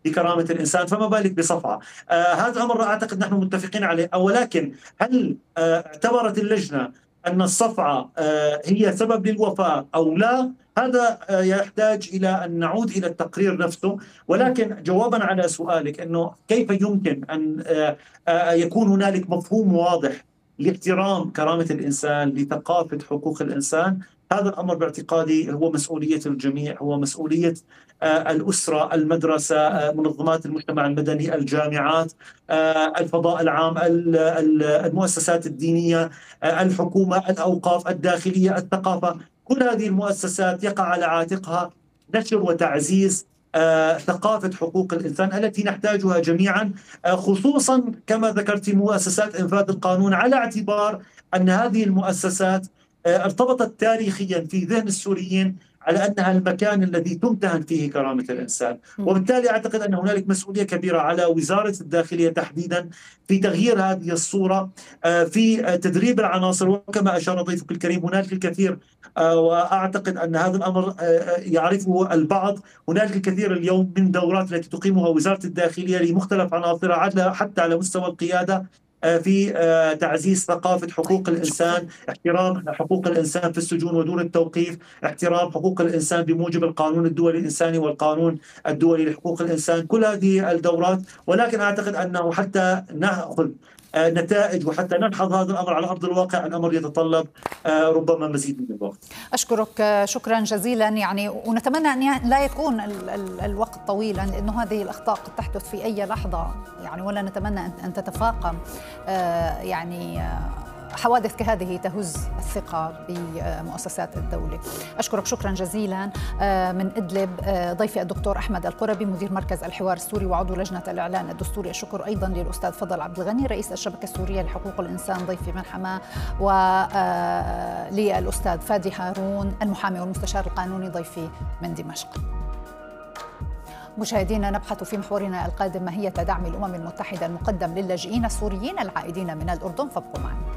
بكرامة الإنسان، فما بالك بصفعة. هذا الأمر أعتقد نحن متفقين عليه. ولكن هل اعتبرت اللجنة أن الصفعة هي سبب للوفاة أو لا؟ هذا يحتاج إلى أن نعود إلى التقرير نفسه. ولكن جوابا على سؤالك أنه كيف يمكن أن يكون هنالك مفهوم واضح لاحترام كرامة الإنسان، لثقافة حقوق الإنسان، هذا الأمر باعتقادي هو مسؤولية الجميع، هو مسؤولية الأسرة، المدرسة، منظمات المجتمع المدني، الجامعات، الفضاء العام، المؤسسات الدينية، الحكومة، الأوقاف، الداخلية، الثقافة. كل هذه المؤسسات يقع على عاتقها نشر وتعزيز ثقافة حقوق الإنسان التي نحتاجها جميعا، خصوصا كما ذكرت مؤسسات إنفاذ القانون، على اعتبار أن هذه المؤسسات ارتبطت تاريخيا في ذهن السوريين على أنها المكان الذي تمتهن فيه كرامة الإنسان. وبالتالي أعتقد أن هنالك مسؤولية كبيرة على وزارة الداخلية تحديدا في تغيير هذه الصورة، في تدريب العناصر. وكما أشار ضيفك الكريم هنالك الكثير، وأعتقد أن هذا الأمر يعرفه البعض، هنالك الكثير اليوم من دورات التي تقيمها وزارة الداخلية لمختلف عناصرها حتى على مستوى القيادة في تعزيز ثقافة حقوق الإنسان، احترام حقوق الإنسان في السجون ودور التوقيف، احترام حقوق الإنسان بموجب القانون الدولي الإنساني والقانون الدولي لحقوق الإنسان، كل هذه الدورات. ولكن أعتقد أنه حتى نأخذ نتائج وحتى نلحظ هذا الأمر على أرض الواقع، الأمر يتطلب ربما مزيد من الوقت. أشكرك شكرا جزيلا. يعني ونتمنى أن لا يكون الوقت طويلا، لأنه هذه الأخطاء قد تحدث في أي لحظة، يعني ولا نتمنى أن تتفاقم يعني حوادث كهذه تهز الثقة بمؤسسات الدولة. أشكرك شكرا جزيلا. من إدلب ضيفي الدكتور أحمد القربي مدير مركز الحوار السوري وعضو لجنة الإعلان الدستوري. الشكر أيضا للأستاذ فضل عبد الغني رئيس الشبكة السورية لحقوق الإنسان ضيفي من حماة، وللأستاذ فادي هارون المحامي والمستشار القانوني ضيفي من دمشق. مشاهدينا، نبحث في محورنا القادم ماهية دعم الأمم المتحدة المقدم للاجئين السوريين العائدين من الأردن، فابقوا معنا.